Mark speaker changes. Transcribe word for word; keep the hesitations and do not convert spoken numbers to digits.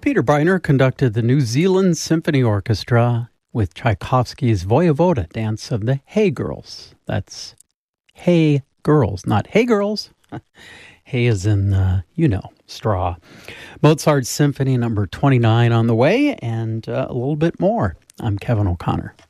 Speaker 1: Peter Briner conducted the New Zealand Symphony Orchestra with Tchaikovsky's Voyevoda dance of the Hey Girls. That's Hey Girls, not Hey Girls. Hay is in, uh, you know, straw. Mozart's Symphony number twenty-nine on the way, and uh, a little bit more. I'm Kevin O'Connor.